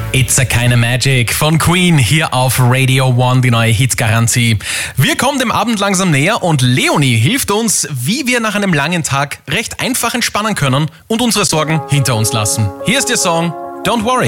It's a Kinda Magic von Queen hier auf Radio One, die neue Hitgarantie. Wir kommen dem Abend langsam näher und Leonie hilft uns, wie wir nach einem langen Tag recht einfach entspannen können und unsere Sorgen hinter uns lassen. Hier ist ihr Song Don't Worry.